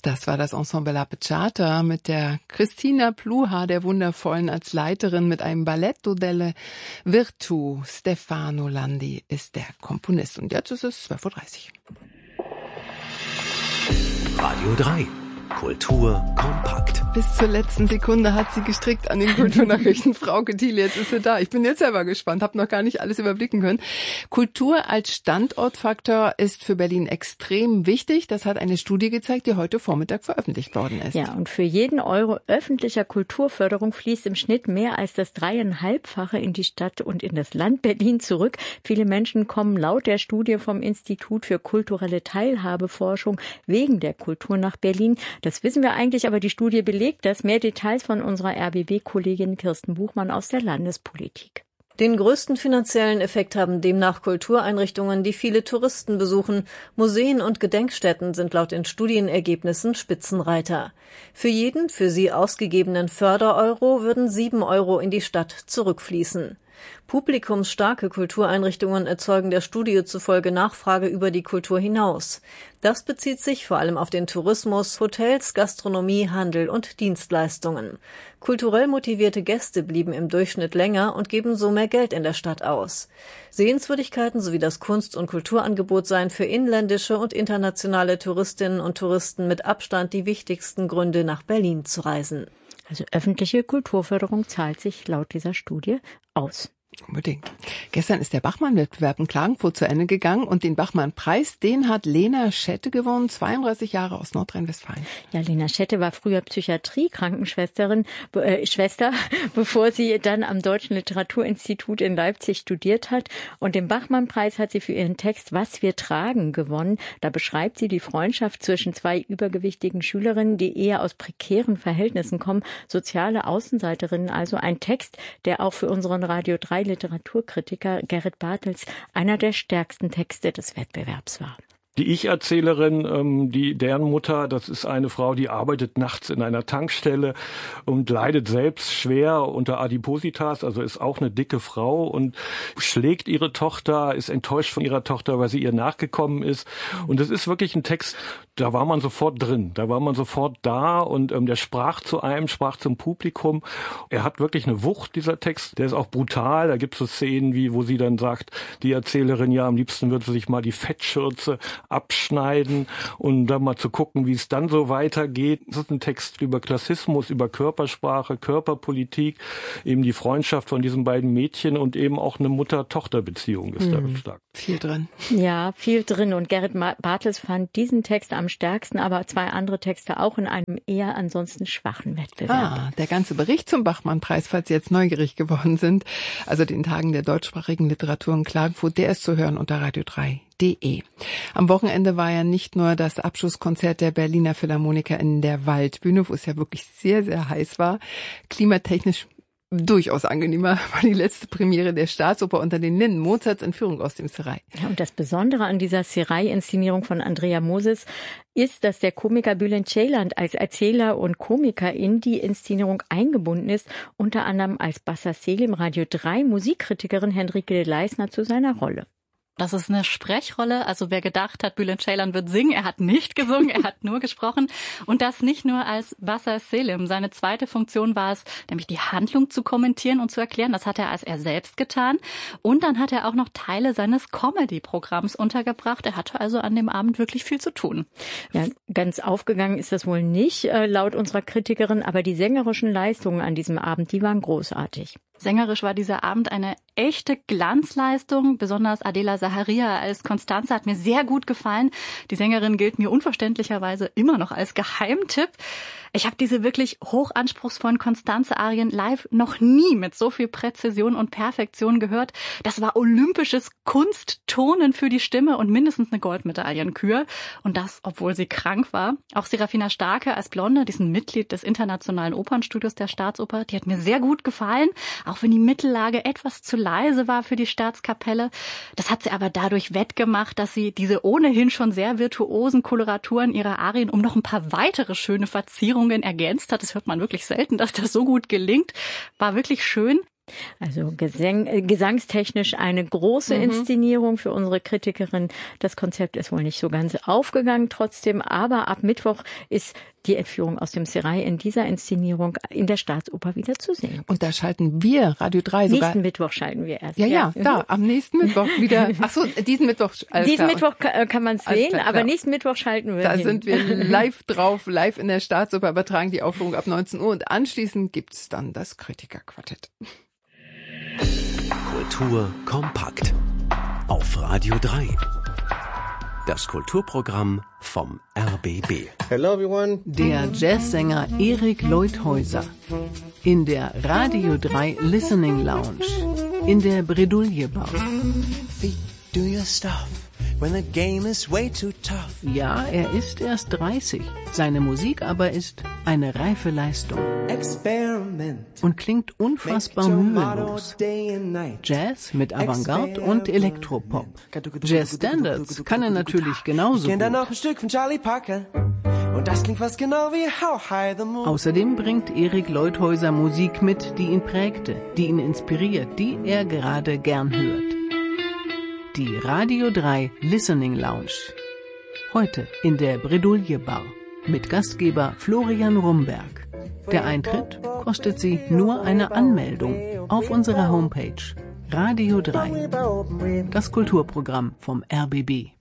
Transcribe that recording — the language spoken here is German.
Das war das Ensemble La Bachata mit der Cristina Pluha, der Wundervollen, als Leiterin mit einem Balletto delle Virtù. Stefano Landi ist der Komponist. Und jetzt ist es 12.30 Uhr. Radio 3. Kultur kompakt. Bis zur letzten Sekunde hat sie gestrickt an den Kulturnachrichten. Frauke Thiele, jetzt ist sie da. Ich bin jetzt selber gespannt, habe noch gar nicht alles überblicken können. Kultur als Standortfaktor ist für Berlin extrem wichtig. Das hat eine Studie gezeigt, die heute Vormittag veröffentlicht worden ist. Ja, und für jeden Euro öffentlicher Kulturförderung fließt im Schnitt mehr als das 3,5-fache in die Stadt und in das Land Berlin zurück. Viele Menschen kommen laut der Studie vom Institut für kulturelle Teilhabeforschung wegen der Kultur nach Berlin. Das wissen wir eigentlich, aber die Studie belegt das. Mehr Details von unserer RBB-Kollegin Kirsten Buchmann aus der Landespolitik. Den größten finanziellen Effekt haben demnach Kultureinrichtungen, die viele Touristen besuchen. Museen und Gedenkstätten sind laut den Studienergebnissen Spitzenreiter. Für jeden für sie ausgegebenen Fördereuro würden 7 Euro in die Stadt zurückfließen. Publikumsstarke Kultureinrichtungen erzeugen der Studie zufolge Nachfrage über die Kultur hinaus. Das bezieht sich vor allem auf den Tourismus, Hotels, Gastronomie, Handel und Dienstleistungen. Kulturell motivierte Gäste blieben im Durchschnitt länger und geben so mehr Geld in der Stadt aus. Sehenswürdigkeiten sowie das Kunst- und Kulturangebot seien für inländische und internationale Touristinnen und Touristen mit Abstand die wichtigsten Gründe, nach Berlin zu reisen. Also öffentliche Kulturförderung zahlt sich laut dieser Studie aus. Unbedingt. Gestern ist der Bachmann-Wettbewerb in Klagenfurt zu Ende gegangen und den Bachmann-Preis, den hat Lena Schette gewonnen, 32 Jahre aus Nordrhein-Westfalen. Ja, Lena Schette war früher Psychiatrie-Schwester, bevor sie dann am Deutschen Literaturinstitut in Leipzig studiert hat. Und den Bachmann-Preis hat sie für ihren Text Was wir tragen gewonnen. Da beschreibt sie die Freundschaft zwischen zwei übergewichtigen Schülerinnen, die eher aus prekären Verhältnissen kommen, soziale Außenseiterinnen. Also ein Text, der auch für unseren Radio 3 Literaturkritiker Gerrit Bartels einer der stärksten Texte des Wettbewerbs war. Die Ich-Erzählerin, deren Mutter, das ist eine Frau, die arbeitet nachts in einer Tankstelle und leidet selbst schwer unter Adipositas, also ist auch eine dicke Frau und schlägt ihre Tochter, ist enttäuscht von ihrer Tochter, weil sie ihr nachgekommen ist. Und es ist wirklich ein Text, da war man sofort drin, da war man sofort da und der sprach zu einem, sprach zum Publikum. Er hat wirklich eine Wucht, dieser Text. Der ist auch brutal, da gibt es so Szenen, wo sie dann sagt, die Erzählerin, ja, am liebsten würde sie sich mal die Fettschürze abschneiden und dann mal zu gucken, wie es dann so weitergeht. Es ist ein Text über Klassismus, über Körpersprache, Körperpolitik, eben die Freundschaft von diesen beiden Mädchen und eben auch eine Mutter-Tochter-Beziehung ist da stark. Viel drin. Ja, viel drin. Und Gerrit Bartels fand diesen Text am stärksten, aber zwei andere Texte auch in einem eher ansonsten schwachen Wettbewerb. Der ganze Bericht zum Bachmann-Preis, falls Sie jetzt neugierig geworden sind, also den Tagen der deutschsprachigen Literatur in Klagenfurt, der ist zu hören unter radio3.de. Am Wochenende war ja nicht nur das Abschlusskonzert der Berliner Philharmoniker in der Waldbühne, wo es ja wirklich sehr, sehr heiß war. Klimatechnisch durchaus angenehmer war die letzte Premiere der Staatsoper unter den Linden, Mozarts Entführung aus dem Serail. Ja, und das Besondere an dieser Serail-Inszenierung von Andrea Moses ist, dass der Komiker Bülent Ceylan als Erzähler und Komiker in die Inszenierung eingebunden ist, unter anderem als Bassa Selim, Radio 3 Musikkritikerin Henrike Leisner zu seiner Rolle. Das ist eine Sprechrolle, also wer gedacht hat, Bülent Ceylan wird singen, er hat nicht gesungen, er hat nur gesprochen und das nicht nur als Bassa Selim. Seine zweite Funktion war es, nämlich die Handlung zu kommentieren und zu erklären. Das hat er als er selbst getan und dann hat er auch noch Teile seines Comedy-Programms untergebracht. Er hatte also an dem Abend wirklich viel zu tun. Ja, ganz aufgegangen ist das wohl nicht, laut unserer Kritikerin, aber die sängerischen Leistungen an diesem Abend, die waren großartig. Sängerisch war dieser Abend eine echte Glanzleistung. Besonders Adela Zaharia als Constanze hat mir sehr gut gefallen. Die Sängerin gilt mir unverständlicherweise immer noch als Geheimtipp. Ich habe diese wirklich hochanspruchsvollen Constanze-Arien live noch nie mit so viel Präzision und Perfektion gehört. Das war olympisches Kunsttonen für die Stimme und mindestens eine Goldmedaillenkür. Und das, obwohl sie krank war. Auch Serafina Starke als Blonde, die ist ein Mitglied des Internationalen Opernstudios der Staatsoper, die hat mir sehr gut gefallen. Auch wenn die Mittellage etwas zu leise war für die Staatskapelle. Das hat sie aber dadurch wettgemacht, dass sie diese ohnehin schon sehr virtuosen Koloraturen ihrer Arien um noch ein paar weitere schöne Verzierungen ergänzt hat. Das hört man wirklich selten, dass das so gut gelingt. War wirklich schön. Also gesangstechnisch eine große Inszenierung für unsere Kritikerin. Das Konzept ist wohl nicht so ganz aufgegangen trotzdem, aber ab Mittwoch ist die Entführung aus dem Serail in dieser Inszenierung in der Staatsoper wieder zu sehen. Und da schalten wir, Radio 3 sogar. Nächsten Mittwoch schalten wir erst. Ja, da, am nächsten Mittwoch wieder. Ach so, diesen Mittwoch. Diesen Mittwoch kann man es sehen, aber nächsten Mittwoch schalten wir Da hin. sind wir live drauf, live in der Staatsoper, übertragen die Aufführung ab 19 Uhr und anschließend gibt's dann das Kritikerquartett. Kultur kompakt. Auf Radio 3. Das Kulturprogramm vom RBB. Hello everyone. Der Jazzsänger Erik Leuthäuser in der Radio 3 Listening Lounge in der Bredouille Bar. Feet, do your stuff when the game is way too tough. Ja, er ist erst 30. Seine Musik aber ist eine reife Leistung Experiment. und klingt unfassbar mühelos. Jazz mit Avantgarde und Elektropop. Jazz-Standards kann er natürlich genauso Ich kenn dann gut. noch ein Stück von Charlie Parker. Und das klingt fast genau wie How High the Moon. Außerdem bringt Erik Leuthäuser Musik mit, die ihn prägte, die ihn inspiriert, die er gerade gern hört. Die Radio 3 Listening Lounge. Heute in der Bredouille Bar mit Gastgeber Florian Rumberg. Der Eintritt kostet Sie nur eine Anmeldung auf unserer Homepage Radio 3. Das Kulturprogramm vom RBB.